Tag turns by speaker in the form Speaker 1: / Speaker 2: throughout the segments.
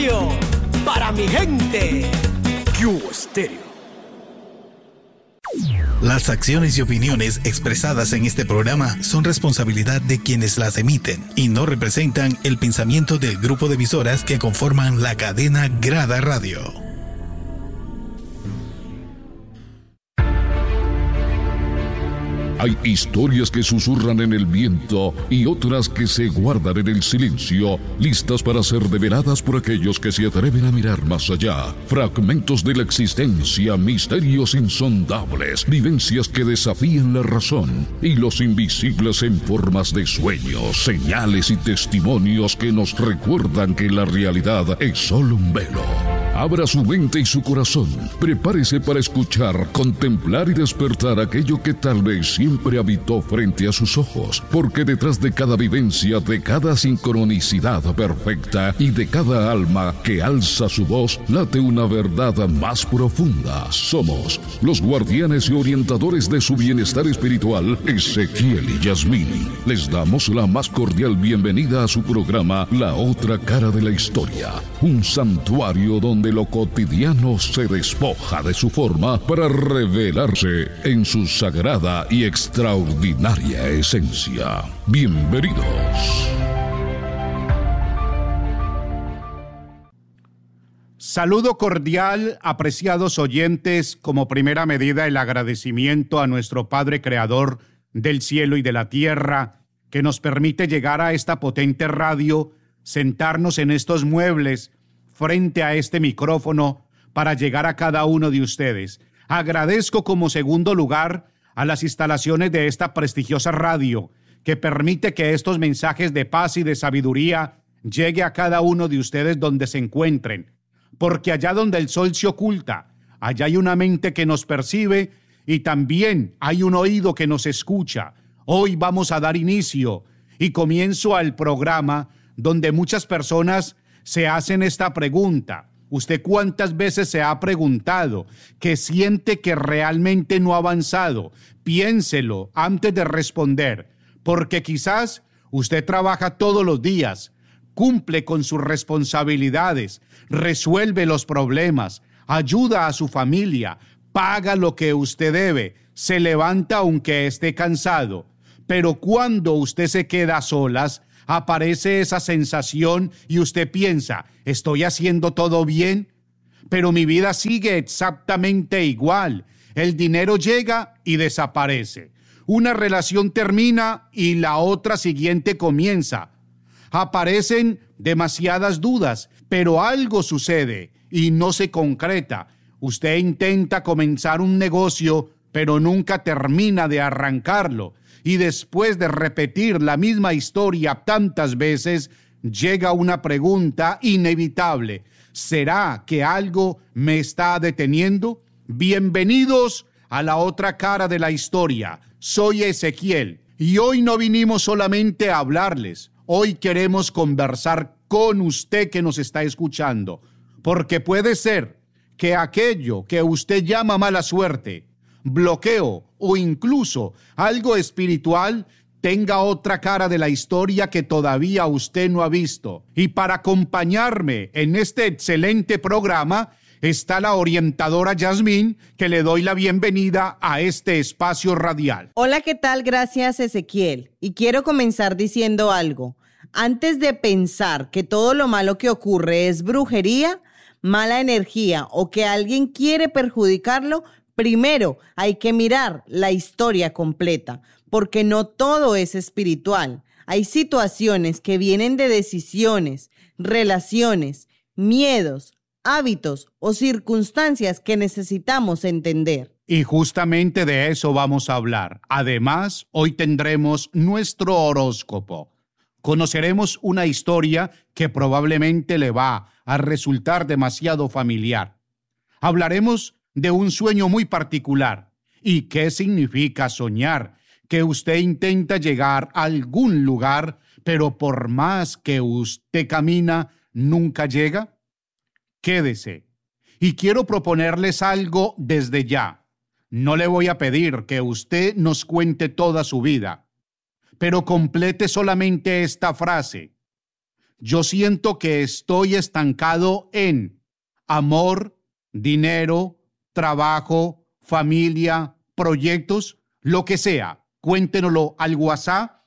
Speaker 1: radio para mi gente. Cubo Stereo.
Speaker 2: Las acciones y opiniones expresadas en este programa son responsabilidad de quienes las emiten y no representan el pensamiento del grupo de emisoras que conforman la cadena Grada Radio.
Speaker 3: Hay historias que susurran en el viento y otras que se guardan en el silencio, listas para ser develadas por aquellos que se atreven a mirar más allá. Fragmentos de la existencia, misterios insondables, vivencias que desafían la razón y los invisibles en formas de sueños, señales y testimonios que nos recuerdan que la realidad es solo un velo. Abra su mente y su corazón. Prepárese para escuchar, contemplar y despertar aquello que tal vez siempre habitó frente a sus ojos. Porque detrás de cada vivencia, de cada sincronicidad perfecta y de cada alma que alza su voz, late una verdad más profunda. Somos los guardianes y orientadores de su bienestar espiritual, Ezequiel y Yasmín. Les damos la más cordial bienvenida a su programa La Otra Cara de la Historia. Un santuario donde lo cotidiano se despoja de su forma para revelarse en su sagrada y extraordinaria esencia. Bienvenidos.
Speaker 4: Saludo cordial, apreciados oyentes, como primera medida el agradecimiento a nuestro Padre Creador del cielo y de la tierra, que nos permite llegar a esta potente radio, sentarnos en estos muebles, frente a este micrófono para llegar a cada uno de ustedes. Agradezco como segundo lugar a las instalaciones de esta prestigiosa radio que permite que estos mensajes de paz y de sabiduría llegue a cada uno de ustedes donde se encuentren, porque allá donde el sol se oculta, allá hay una mente que nos percibe y también hay un oído que nos escucha. Hoy vamos a dar inicio y comienzo al programa donde muchas personas se hacen esta pregunta. ¿Usted cuántas veces se ha preguntado que siente que realmente no ha avanzado? Piénselo antes de responder, porque quizás usted trabaja todos los días, cumple con sus responsabilidades, resuelve los problemas, ayuda a su familia, paga lo que usted debe, se levanta aunque esté cansado. Pero cuando usted se queda a solas, aparece esa sensación y usted piensa, ¿estoy haciendo todo bien? Pero mi vida sigue exactamente igual. El dinero llega y desaparece. Una relación termina y la otra siguiente comienza. Aparecen demasiadas dudas, pero algo sucede y no se concreta. Usted intenta comenzar un negocio, pero nunca termina de arrancarlo. Y después de repetir la misma historia tantas veces, llega una pregunta inevitable. ¿Será que algo me está deteniendo? Bienvenidos a la otra cara de la historia. Soy Ezequiel y hoy no vinimos solamente a hablarles. Hoy queremos conversar con usted que nos está escuchando, porque puede ser que aquello que usted llama mala suerte, bloqueo o incluso algo espiritual tenga otra cara de la historia que todavía usted no ha visto. Y para acompañarme en este excelente programa está la orientadora Yasmín, que le doy la bienvenida a este espacio radial.
Speaker 5: Hola, ¿qué tal? Gracias, Ezequiel. Y quiero comenzar diciendo algo. Antes de pensar que todo lo malo que ocurre es brujería, mala energía o que alguien quiere perjudicarlo, primero hay que mirar la historia completa, porque no todo es espiritual. Hay situaciones que vienen de decisiones, relaciones, miedos, hábitos o circunstancias que necesitamos entender.
Speaker 4: Y justamente de eso vamos a hablar. Además, hoy tendremos nuestro horóscopo. Conoceremos una historia que probablemente le va a resultar demasiado familiar. Hablaremos de un sueño muy particular. ¿Y qué significa soñar? Que usted intenta llegar a algún lugar, pero por más que usted camina, nunca llega. Quédese. Y quiero proponerles algo desde ya. No le voy a pedir que usted nos cuente toda su vida, pero complete solamente esta frase. Yo siento que estoy estancado en amor, dinero, trabajo, familia, proyectos, lo que sea. Cuéntenoslo al WhatsApp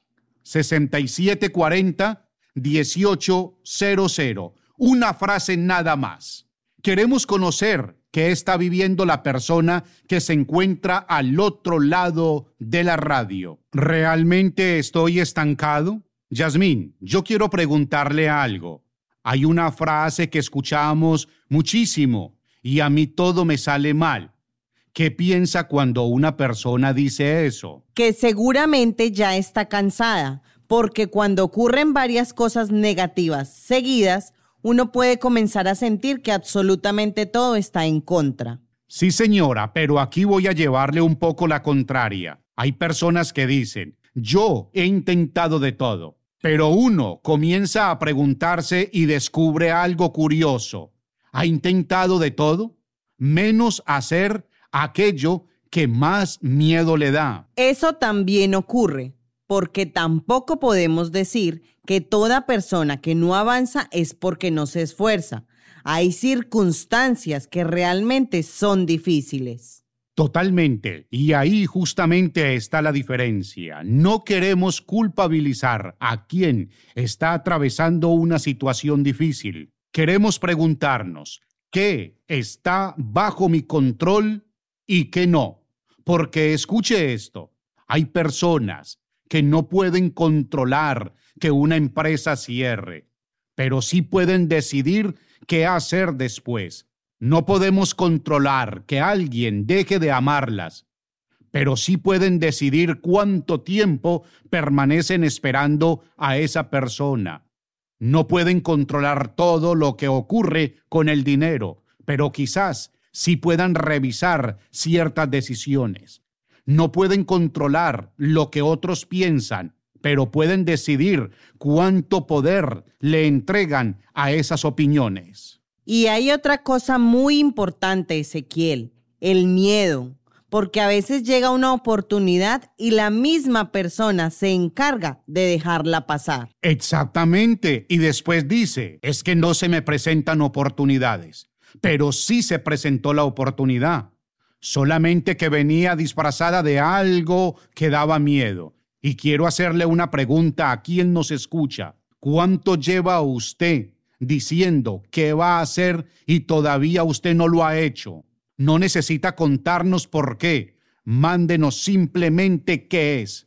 Speaker 4: 6740-1800. Una frase nada más. Queremos conocer qué está viviendo la persona que se encuentra al otro lado de la radio. ¿Realmente estoy estancado? Yasmín, yo quiero preguntarle algo. Hay una frase que escuchamos muchísimo y a mí todo me sale mal. ¿Qué piensa cuando una persona dice eso?
Speaker 5: Que seguramente ya está cansada, porque cuando ocurren varias cosas negativas seguidas, uno puede comenzar a sentir que absolutamente todo está en contra.
Speaker 4: Sí, señora, pero aquí voy a llevarle un poco la contraria. Hay personas que dicen, yo he intentado de todo, pero uno comienza a preguntarse y descubre algo curioso. ¿Ha intentado de todo? Menos hacer aquello que más miedo le da.
Speaker 5: Eso también ocurre, porque tampoco podemos decir que toda persona que no avanza es porque no se esfuerza. Hay circunstancias que realmente son difíciles.
Speaker 4: Totalmente. Y ahí justamente está la diferencia. No queremos culpabilizar a quien está atravesando una situación difícil. Queremos preguntarnos, ¿qué está bajo mi control y qué no? Porque escuche esto, hay personas que no pueden controlar que una empresa cierre, pero sí pueden decidir qué hacer después. No podemos controlar que alguien deje de amarlas, pero sí pueden decidir cuánto tiempo permanecen esperando a esa persona. No pueden controlar todo lo que ocurre con el dinero, pero quizás sí puedan revisar ciertas decisiones. No pueden controlar lo que otros piensan, pero pueden decidir cuánto poder le entregan a esas opiniones.
Speaker 5: Y hay otra cosa muy importante, Ezequiel, el miedo, porque a veces llega una oportunidad y la misma persona se encarga de dejarla pasar.
Speaker 4: Exactamente, y después dice, es que no se me presentan oportunidades, pero sí se presentó la oportunidad, solamente que venía disfrazada de algo que daba miedo. Y quiero hacerle una pregunta a quien nos escucha. ¿Cuánto lleva usted diciendo qué va a hacer y todavía usted no lo ha hecho? No necesita contarnos por qué. Mándenos simplemente qué es.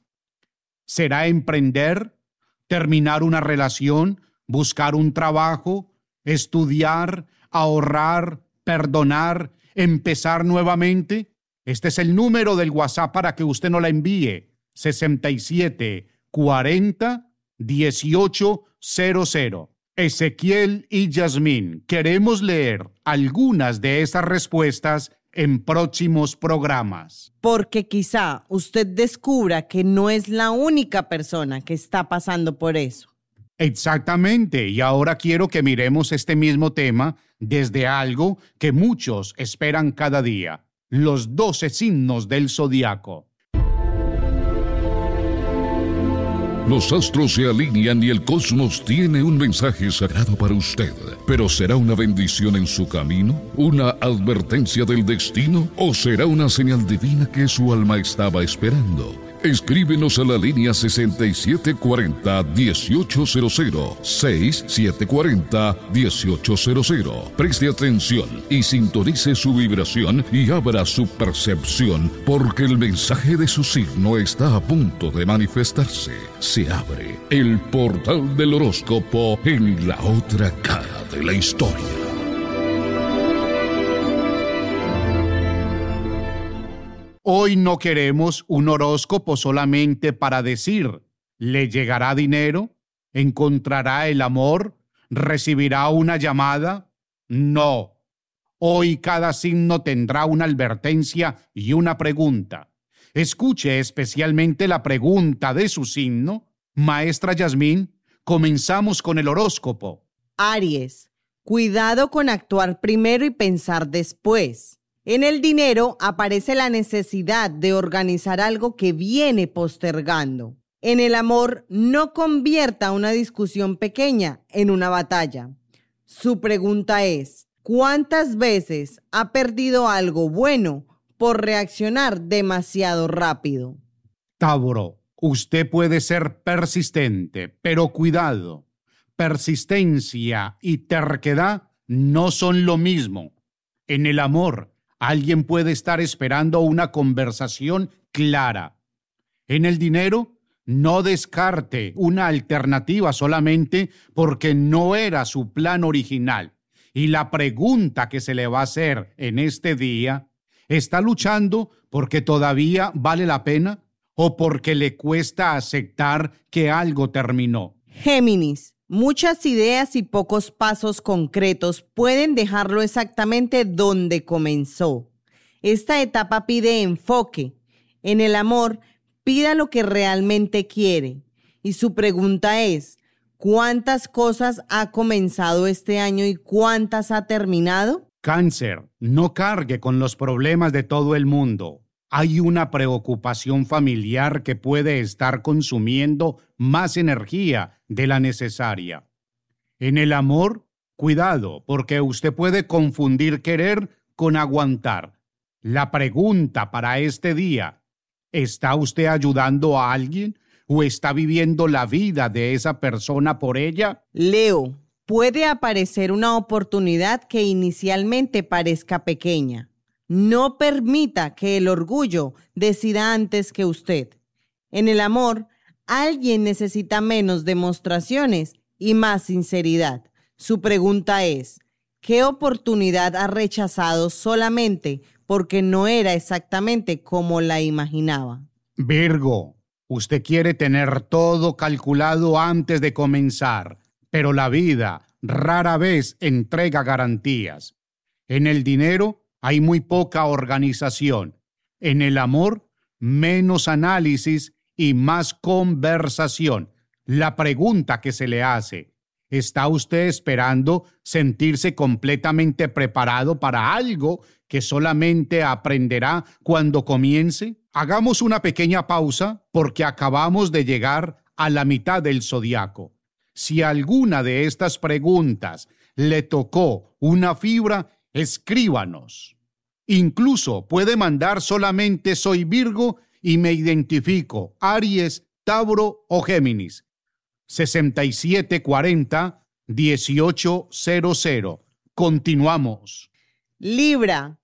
Speaker 4: ¿Será emprender? ¿Terminar una relación? ¿Buscar un trabajo? ¿Estudiar? ¿Ahorrar? ¿Perdonar? ¿Empezar nuevamente? Este es el número del WhatsApp para que usted nos la envíe. 6740-1800. Ezequiel y Yasmín, queremos leer algunas de estas respuestas en próximos programas.
Speaker 5: Porque quizá usted descubra que no es la única persona que está pasando por eso.
Speaker 4: Exactamente, y ahora quiero que miremos este mismo tema desde algo que muchos esperan cada día: los 12 signos del zodiaco.
Speaker 3: Los astros se alinean y el cosmos tiene un mensaje sagrado para usted. ¿Pero será una bendición en su camino? ¿Una advertencia del destino? ¿O será una señal divina que su alma estaba esperando? Escríbenos a la línea 6740-1800, 6740-1800. Preste atención y sintonice su vibración y abra su percepción, porque el mensaje de su signo está a punto de manifestarse. Se abre el portal del horóscopo en la otra cara de la historia.
Speaker 4: Hoy no queremos un horóscopo solamente para decir, ¿le llegará dinero? ¿Encontrará el amor? ¿Recibirá una llamada? No. Hoy cada signo tendrá una advertencia y una pregunta. Escuche especialmente la pregunta de su signo. Maestra Yasmín, comenzamos con el horóscopo.
Speaker 5: Aries, cuidado con actuar primero y pensar después. En el dinero aparece la necesidad de organizar algo que viene postergando. En el amor, no convierta una discusión pequeña en una batalla. Su pregunta es, ¿cuántas veces ha perdido algo bueno por reaccionar demasiado rápido?
Speaker 4: Tauro, usted puede ser persistente, pero cuidado. Persistencia y terquedad no son lo mismo. En el amor, alguien puede estar esperando una conversación clara. En el dinero, no descarte una alternativa solamente porque no era su plan original. Y la pregunta que se le va a hacer en este día, ¿está luchando porque todavía vale la pena o porque le cuesta aceptar que algo terminó?
Speaker 5: Géminis, muchas ideas y pocos pasos concretos pueden dejarlo exactamente donde comenzó. Esta etapa pide enfoque. En el amor, pida lo que realmente quiere. Y su pregunta es, ¿cuántas cosas ha comenzado este año y cuántas ha terminado?
Speaker 4: Cáncer, no cargue con los problemas de todo el mundo. Hay una preocupación familiar que puede estar consumiendo más energía de la necesaria. En el amor, cuidado, porque usted puede confundir querer con aguantar. La pregunta para este día, ¿está usted ayudando a alguien o está viviendo la vida de esa persona por ella?
Speaker 5: Leo, puede aparecer una oportunidad que inicialmente parezca pequeña. No permita que el orgullo decida antes que usted. En el amor, alguien necesita menos demostraciones y más sinceridad. Su pregunta es, ¿qué oportunidad ha rechazado solamente porque no era exactamente como la imaginaba?
Speaker 4: Virgo, usted quiere tener todo calculado antes de comenzar, pero la vida rara vez entrega garantías. En el dinero, hay muy poca organización. En el amor, menos análisis y más conversación. La pregunta que se le hace, ¿está usted esperando sentirse completamente preparado para algo que solamente aprenderá cuando comience? Hagamos una pequeña pausa porque acabamos de llegar a la mitad del zodiaco. Si alguna de estas preguntas le tocó una fibra, escríbanos. Incluso puede mandar solamente soy Virgo y me identifico, Aries, Tauro o Géminis. 6740-1800. Continuamos.
Speaker 5: Libra,